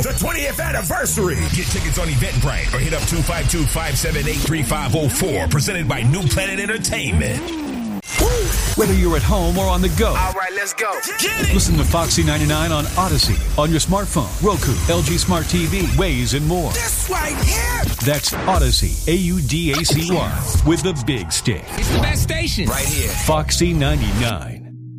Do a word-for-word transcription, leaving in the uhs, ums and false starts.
The twentieth anniversary. Get tickets on Eventbrite or hit up two five two, five seven eight, three five zero four. Presented by New Planet Entertainment. Whether you're at home or on the go. All right, let's go. Get it. Listen to Foxy ninety-nine on Odyssey, on your smartphone, Roku, L G Smart T V, Waze, and more. This right here. That's Odyssey, A U D A C Y, with the big stick. It's the best station. Right here. Foxy ninety-nine.